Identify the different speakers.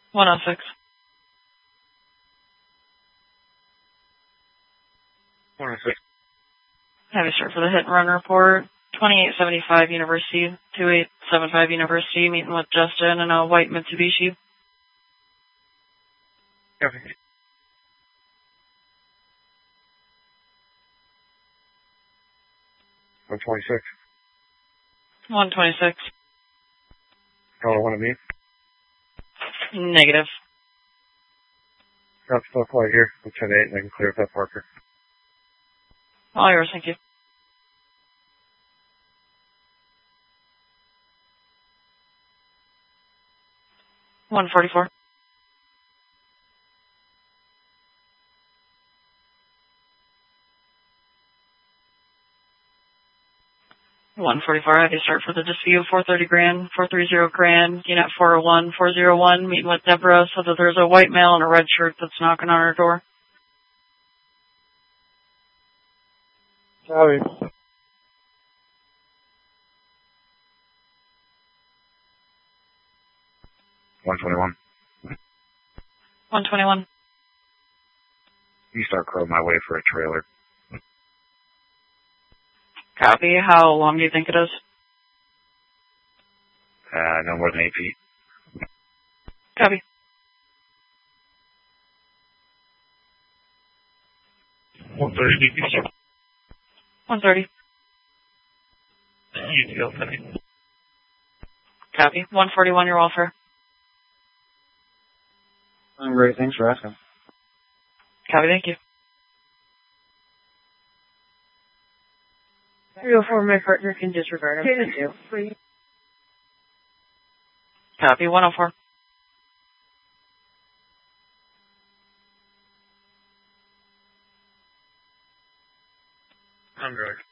Speaker 1: 106.
Speaker 2: 106.
Speaker 1: Have you start for the hit and run report. 2875 University, 2875 University, meeting with Justin in a white Mitsubishi.
Speaker 2: Copy. 126.
Speaker 1: 126.
Speaker 2: Caller 1 of me.
Speaker 1: Negative.
Speaker 2: Got still flight here. I'm 10-8 and I can clear up that Parker.
Speaker 1: All yours, thank you. $144. $144. Have you start for the dispute. 430 grand, 430 grand, unit 401, 401, meeting with Deborah so that there's a white male in a red shirt that's knocking on her door.
Speaker 2: Copy. 121.
Speaker 1: 121.
Speaker 2: You start crow my way for a trailer.
Speaker 1: Copy. How long do you think it is?
Speaker 2: No more than 8 feet.
Speaker 1: Copy.
Speaker 3: 130 BPC.
Speaker 1: 130.
Speaker 3: UTL pending.
Speaker 1: Copy. 141, your welfare.
Speaker 2: I'm great. Thanks for asking.
Speaker 1: Copy, thank you.
Speaker 4: 304, my partner can disregard him.
Speaker 1: Okay,
Speaker 4: too. Please.
Speaker 1: Copy. 104.
Speaker 2: I'm good.